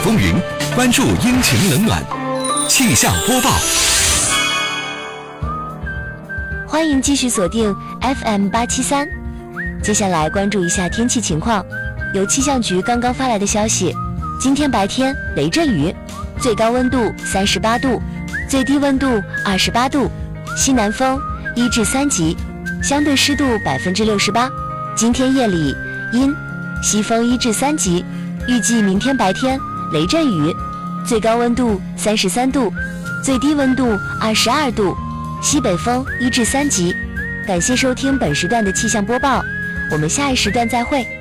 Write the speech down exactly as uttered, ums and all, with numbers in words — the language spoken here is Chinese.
风云，关注阴晴冷暖。气象播报， 欢迎继续锁定 F M 八七三。接下来关注一下天气情况。由气象局刚刚发来的消息，今天白天雷阵雨，最高温度三十八度，最低温度二十八度，西南风一至三级，相对湿度百分之六十八。今天夜里阴，西风一至三级。预计明天白天雷阵雨，最高温度三十三度，最低温度二十二度，西北风一至三级。感谢收听本时段的气象播报，我们下一时段再会。